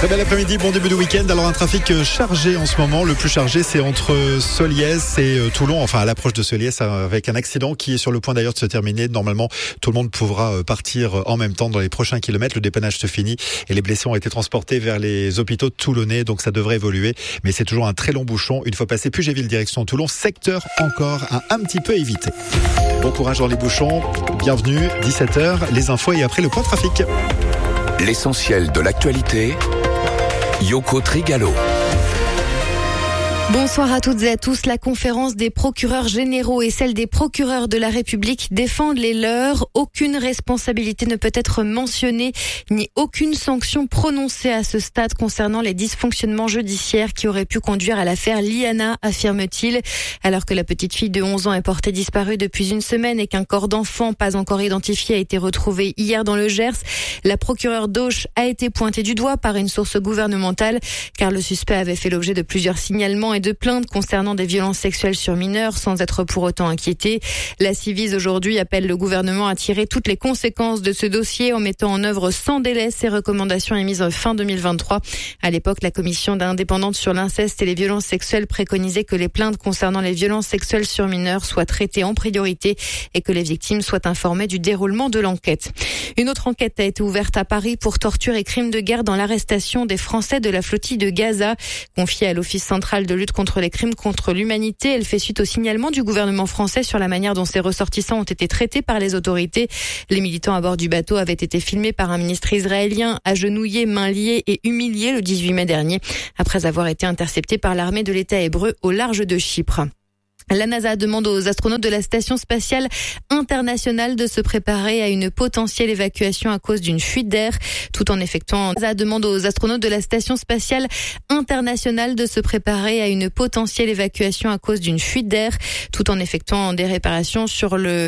Très bel après-midi, bon début de week-end. Alors un trafic chargé en ce moment. Le plus chargé, c'est entre Solliès et Toulon, enfin à l'approche de Solliès, avec un accident qui est sur le point d'ailleurs de se terminer. Normalement, tout le monde pourra partir en même temps dans les prochains kilomètres. Le dépannage se finit et les blessés ont été transportés vers les hôpitaux toulonnais, donc ça devrait évoluer. Mais c'est toujours un très long bouchon. Une fois passé Puget-Ville direction Toulon, secteur encore un petit peu évité. Bon courage dans les bouchons. Bienvenue, 17h, les infos et après le point trafic. L'essentiel de l'actualité, Yoko Trigalo. Bonsoir à toutes et à tous. La conférence des procureurs généraux et celle des procureurs de la République défendent les leurs. Aucune responsabilité ne peut être mentionnée, ni aucune sanction prononcée à ce stade concernant les dysfonctionnements judiciaires qui auraient pu conduire à l'affaire Liana, affirme-t-il. Alors que la petite fille de 11 ans est portée disparue depuis une semaine et qu'un corps d'enfant pas encore identifié a été retrouvé hier dans le Gers, la procureure d'Auch a été pointée du doigt par une source gouvernementale car le suspect avait fait l'objet de plusieurs signalements et de plaintes concernant des violences sexuelles sur mineurs sans être pour autant inquiété. La Civis aujourd'hui appelle le gouvernement à tirer toutes les conséquences de ce dossier en mettant en œuvre sans délai ses recommandations émises fin 2023. À l'époque, la commission indépendante sur l'inceste et les violences sexuelles préconisait que les plaintes concernant les violences sexuelles sur mineurs soient traitées en priorité et que les victimes soient informées du déroulement de l'enquête. Une autre enquête a été ouverte à Paris pour torture et crimes de guerre dans l'arrestation des Français de la flottille de Gaza. Confiée à l'Office central de lutte contre les crimes contre l'humanité, elle fait suite au signalement du gouvernement français sur la manière dont ses ressortissants ont été traités par les autorités. Les militants à bord du bateau avaient été filmés par un ministre israélien, agenouillé, mains liées et humilié le 18 mai dernier, après avoir été interceptés par l'armée de l'État hébreu au large de Chypre. La NASA demande aux astronautes de la Station spatiale internationale de se préparer à une potentielle évacuation à cause d'une fuite d'air, tout en effectuant. La NASA demande aux astronautes de la Station spatiale internationale de se préparer à une potentielle évacuation à cause d'une fuite d'air, tout en effectuant des réparations sur le